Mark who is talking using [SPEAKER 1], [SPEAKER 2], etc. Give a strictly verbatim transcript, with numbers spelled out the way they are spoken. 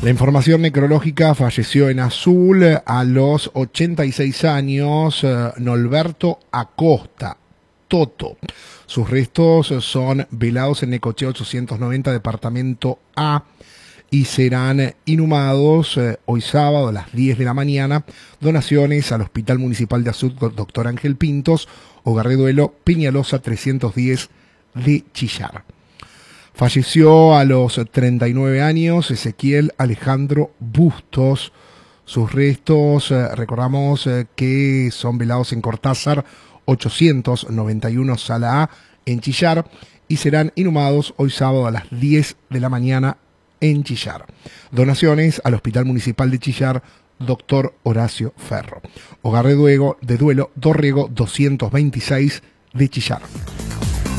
[SPEAKER 1] La información necrológica: falleció en Azul a los ochenta y seis años eh, Norberto Acosta, Toto. Sus restos son velados en Necochea ochocientos noventa, departamento A, y serán inhumados eh, hoy sábado a las diez de la mañana. Donaciones al Hospital Municipal de Azul, doctor Ángel Pintos, Hogar de Duelo, Peñalosa trescientos diez de Chillar. Falleció a los treinta y nueve años Ezequiel Alejandro Bustos. Sus restos, eh, recordamos eh, que son velados en Cortázar ochocientos noventa y uno, Sala A, en Chillar, y serán inhumados hoy sábado a las diez de la mañana en Chillar. Donaciones al Hospital Municipal de Chillar, doctor Horacio Ferro. Hogar de Duelo, de Duelo Dorrego doscientos veintiséis de Chillar.